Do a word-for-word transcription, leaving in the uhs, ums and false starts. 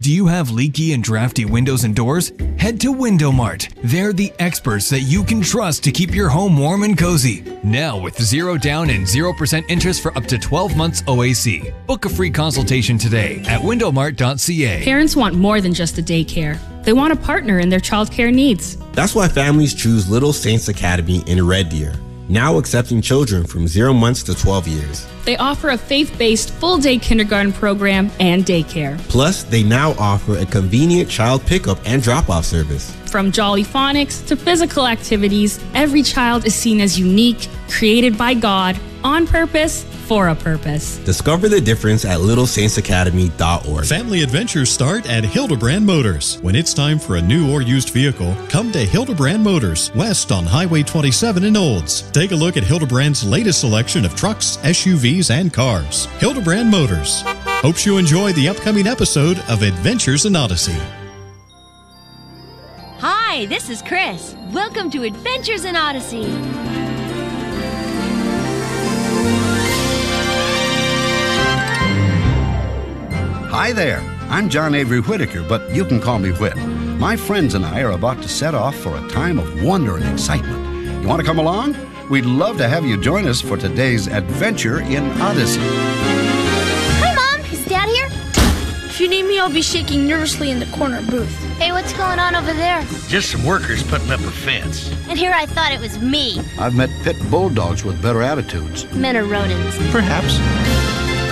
Do you have leaky and drafty windows and doors? Head to WindowMart. They're the experts that you can trust to keep your home warm and cozy. Now with zero down and zero percent interest for up to twelve months O A C. Book a free consultation today at window mart dot c a. Parents want more than just a daycare. They want a partner in their childcare needs. That's why families choose Little Saints Academy in Red Deer, now accepting children from zero months to twelve years. They offer a faith-based full-day kindergarten program and daycare. Plus, they now offer a convenient child pickup and drop-off service. From Jolly Phonics to physical activities, every child is seen as unique, created by God, on purpose, for a purpose. Discover the difference at little saints academy dot org. Family adventures start at Hildebrand Motors. When it's time for a new or used vehicle, come to Hildebrand Motors, west on Highway twenty-seven in Olds. Take a look at Hildebrand's latest selection of trucks, S U Vs, and cars. Hildebrand Motors. Hopes you enjoy the upcoming episode of Adventures in Odyssey. Hi, this is Chris. Welcome to Adventures in Odyssey. Hi there, I'm John Avery Whitaker, but you can call me Whit. My friends and I are about to set off for a time of wonder and excitement. You want to come along? We'd love to have you join us for today's Adventure in Odyssey. Hi, Mom. Is Dad here? If you need me, I'll be shaking nervously in the corner booth. Hey, what's going on over there? Just some workers putting up a fence. And here I thought it was me. I've met pit bulldogs with better attitudes. Men are rodents. Perhaps.